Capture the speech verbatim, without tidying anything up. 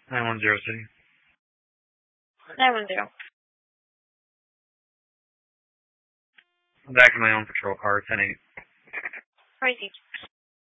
nine one zero City. nine one zero. I'm back in my own patrol car, ten eight. Crazy.